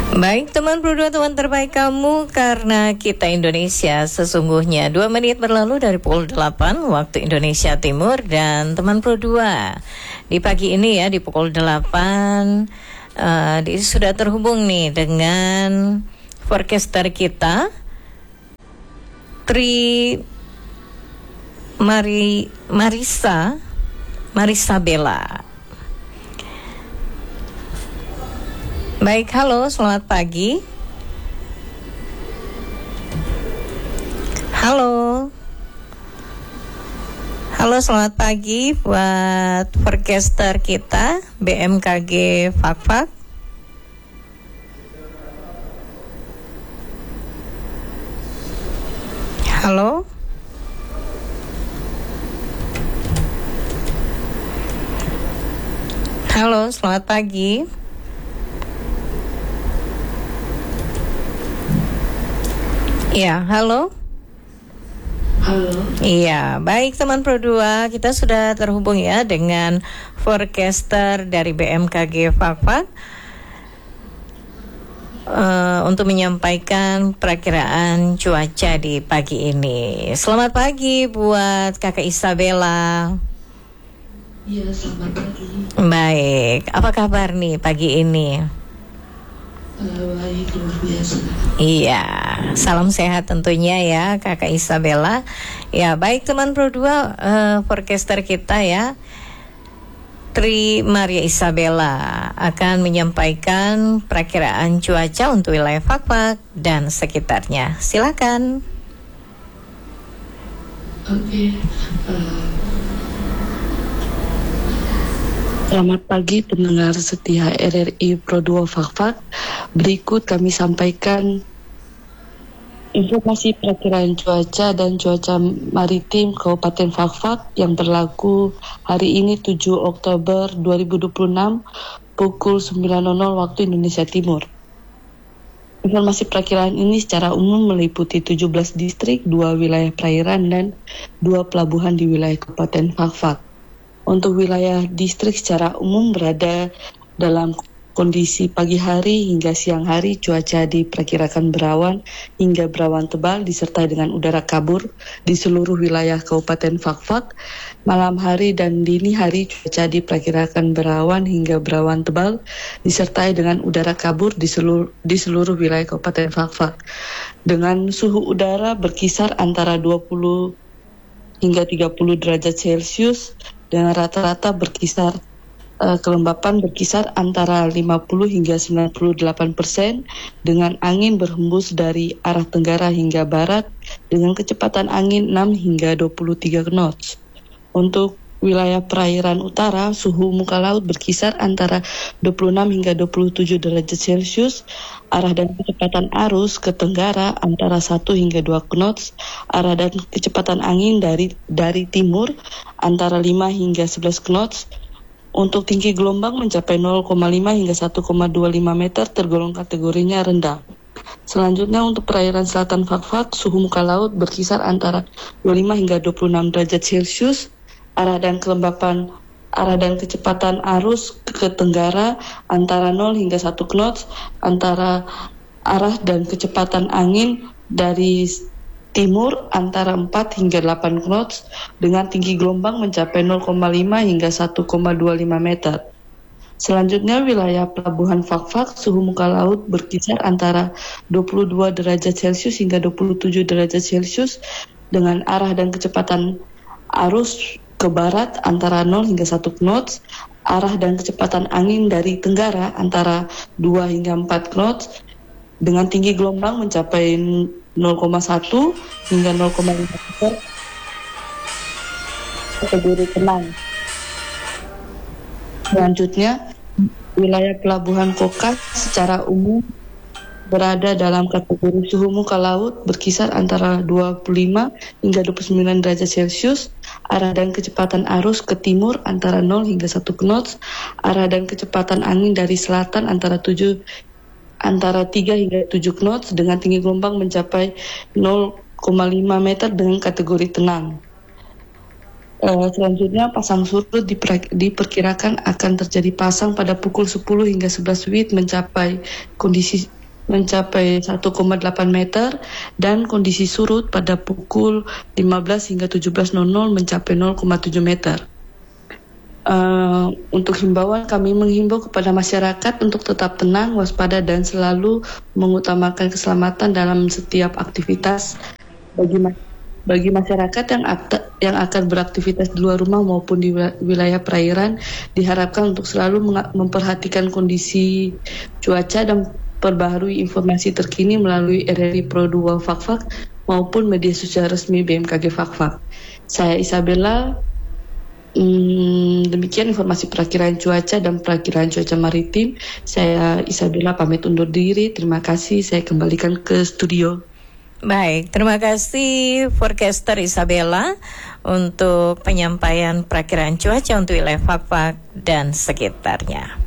Baik teman berdua, teman terbaik kamu, karena kita Indonesia sesungguhnya 2 menit berlalu dari pukul 8 waktu Indonesia Timur. Dan teman berdua di pagi ini ya, di pukul 8 sudah terhubung nih dengan forecaster kita Marisa Bella. Baik, halo, selamat pagi. Halo, selamat pagi buat forecaster kita BMKG Fakfak. Halo. Halo, selamat pagi. Ya, halo. Halo. Iya, baik teman Pro 2, kita sudah terhubung ya dengan forecaster dari BMKG Fakfak untuk menyampaikan perakiraan cuaca di pagi ini. Selamat pagi buat Kakak Isabella. Iya, selamat pagi. Baik, apa kabar nih pagi ini? Baik, luar biasa. Iya, salam sehat tentunya ya Kakak Isabella. Ya, baik teman Pro 2, forecaster kita ya, Tri Maria Isabella akan menyampaikan perakiraan cuaca untuk wilayah Fakfak dan sekitarnya. Silakan. Oke. Selamat pagi pendengar setia RRI Pro 2 Fakfak. Berikut kami sampaikan informasi perakiraan cuaca dan cuaca maritim Kabupaten Fakfak yang berlaku hari ini 7 Oktober 2026 pukul 9.00 waktu Indonesia Timur. Informasi perakiraan ini secara umum meliputi 17 distrik, 2 wilayah perairan dan 2 pelabuhan di wilayah Kabupaten Fakfak. Untuk wilayah distrik secara umum berada dalam kondisi pagi hari hingga siang hari, cuaca diperkirakan berawan hingga berawan tebal disertai dengan udara kabur di seluruh wilayah Kabupaten Fakfak. Malam hari dan dini hari cuaca diperkirakan berawan hingga berawan tebal disertai dengan udara kabur di seluruh wilayah Kabupaten Fakfak. Dengan suhu udara berkisar antara 20 hingga 30 derajat Celcius dengan rata-rata berkisar kelembapan berkisar antara 50 hingga 98% dengan angin berhembus dari arah tenggara hingga barat dengan kecepatan angin 6 hingga 23 knots. Untuk wilayah perairan utara, suhu muka laut berkisar antara 26 hingga 27 derajat Celcius, arah dan kecepatan arus ke tenggara antara 1 hingga 2 knots, arah dan kecepatan angin dari timur antara 5 hingga 11 knots. Untuk tinggi gelombang mencapai 0,5 hingga 1,25 meter, tergolong kategorinya rendah. Selanjutnya untuk perairan selatan Fakfak, suhu muka laut berkisar antara 25 hingga 26 derajat Celcius, arah dan kecepatan arus ke tenggara antara 0 hingga 1 knots, antara arah dan kecepatan angin dari timur antara 4 hingga 8 knots dengan tinggi gelombang mencapai 0,5 hingga 1,25 meter. Selanjutnya wilayah pelabuhan Fakfak, suhu muka laut berkisar antara 22 derajat Celcius hingga 27 derajat Celcius dengan arah dan kecepatan arus ke barat antara 0 hingga 1 knots, arah dan kecepatan angin dari tenggara antara 2 hingga 4 knots dengan tinggi gelombang mencapai 0,1 hingga 0,5 meter, kategori tenang. Selanjutnya, wilayah pelabuhan Kokas secara umum berada dalam kategori suhu muka laut berkisar antara 25 hingga 29 derajat Celcius, arah dan kecepatan arus ke timur antara 0 hingga 1 knots, arah dan kecepatan angin dari selatan antara 3 hingga 7 knots dengan tinggi gelombang mencapai 0,5 meter dengan kategori tenang. Selanjutnya pasang surut diperkirakan akan terjadi pasang pada pukul 10 hingga 11 WIB mencapai kondisi mencapai 1,8 meter dan kondisi surut pada pukul 15 hingga 17.00 mencapai 0,7 meter. Untuk himbauan, kami menghimbau kepada masyarakat untuk tetap tenang, waspada, dan selalu mengutamakan keselamatan dalam setiap aktivitas. Bagi masyarakat yang akan beraktivitas di luar rumah maupun di wilayah perairan, diharapkan untuk selalu memperhatikan kondisi cuaca dan perbaharui informasi terkini melalui RRI Pro 2 Fakfak maupun media sosial resmi BMKG Fakfak. Saya Isabella. Demikian informasi perakiraan cuaca dan perakiraan cuaca maritim. Saya Isabella pamit undur diri. Terima kasih. Saya kembalikan ke studio. Baik, terima kasih forecaster Isabella untuk penyampaian perakiraan cuaca untuk wilayah Fakfak dan sekitarnya.